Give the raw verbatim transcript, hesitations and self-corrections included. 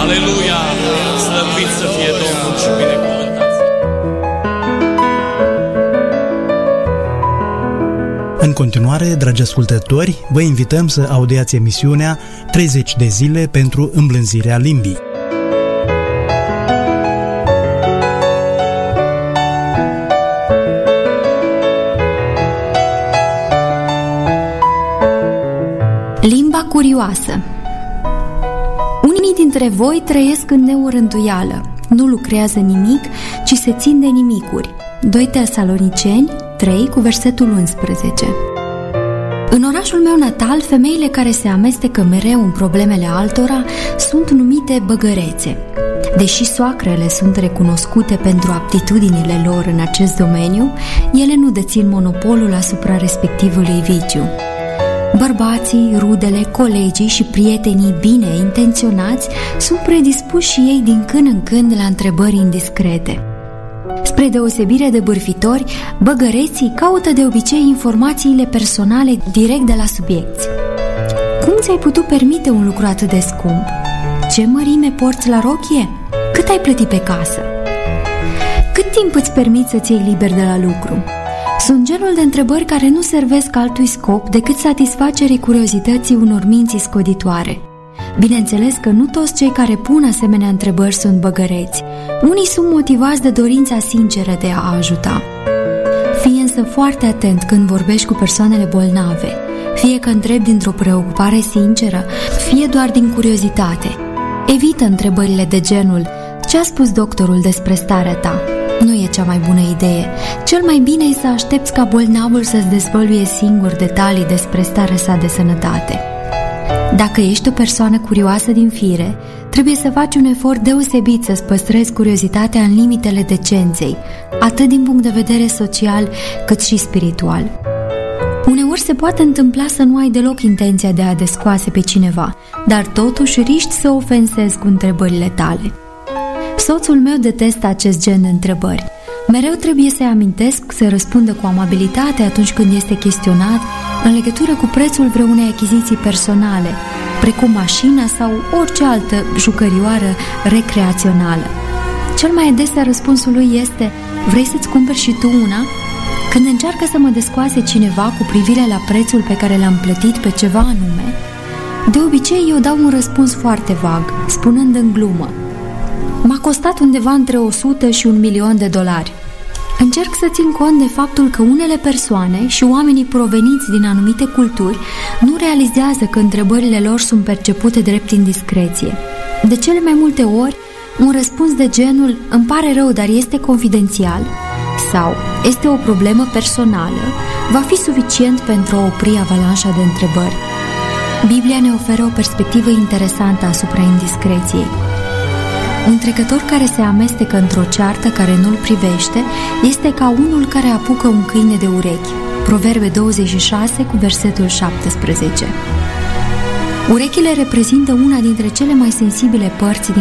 Aleluia! Slăvit să fie Domnul și binecuvântat. În continuare, dragi ascultători, vă invităm să audiați emisiunea treizeci de zile pentru îmblânzirea limbii. Limba curioasă. Unii dintre voi trăiesc în neorânduială, nu lucrează nimic, ci se țin de nimicuri. doi Tesaloniceni trei cu versetul unsprezece. În orașul meu natal, femeile care se amestecă mereu în problemele altora sunt numite băgărețe. Deși soacrele sunt recunoscute pentru aptitudinile lor în acest domeniu, ele nu dețin monopolul asupra respectivului viciu. Bărbații, rudele, colegii și prietenii bine intenționați sunt predispuși și ei din când în când la întrebări indiscrete. Spre deosebire de bârfitori, băgăreții caută de obicei informațiile personale direct de la subiecți. Cum ți-ai putut permite un lucru atât de scump? Ce mărime porți la rochie? Cât ai plătit pe casă? Cât timp îți permiți să-ți iei liber de la lucru? Sunt genul de întrebări care nu servesc altui scop decât satisfacerii curiozității unor minți scoditoare. Bineînțeles că nu toți cei care pun asemenea întrebări sunt băgăreți. Unii sunt motivați de dorința sinceră de a ajuta. Fii însă foarte atent când vorbești cu persoanele bolnave, fie că întrebi dintr-o preocupare sinceră, fie doar din curiozitate. Evită întrebările de genul: ce a spus doctorul despre starea ta? Nu e cea mai bună idee. Cel mai bine e să aștepți ca bolnavul să-ți dezvăluie singur detalii despre starea sa de sănătate. Dacă ești o persoană curioasă din fire, trebuie să faci un efort deosebit să-ți păstrezi curiozitatea în limitele decenței, atât din punct de vedere social, cât și spiritual. Uneori se poate întâmpla să nu ai deloc intenția de a descoase pe cineva, dar totuși riști să o ofensezi cu întrebările tale. Soțul meu detestă acest gen de întrebări. Mereu trebuie să-i amintesc să răspundă cu amabilitate atunci când este chestionat în legătură cu prețul vreunei achiziții personale, precum mașina sau orice altă jucărioară recreațională. Cel mai adesea răspunsul lui este: vrei să-ți cumperi și tu una? Când încearcă să mă descoase cineva cu privire la prețul pe care l-am plătit pe ceva anume, de obicei eu dau un răspuns foarte vag, spunând în glumă: m-a costat undeva între o sută și un milion de dolari. Încerc să țin cont de faptul că unele persoane și oamenii proveniți din anumite culturi nu realizează că întrebările lor sunt percepute drept indiscreție. De cele mai multe ori, un răspuns de genul "îmi pare rău, dar este confidențial" sau "este o problemă personală" va fi suficient pentru a opri avalanșa de întrebări. Biblia ne oferă o perspectivă interesantă asupra indiscreției. Un trecător care se amestecă într-o ceartă care nu-l privește este ca unul care apucă un câine de urechi. Proverbe douăzeci și șase cu versetul șaptesprezece. Urechile reprezintă una dintre cele mai sensibile părți din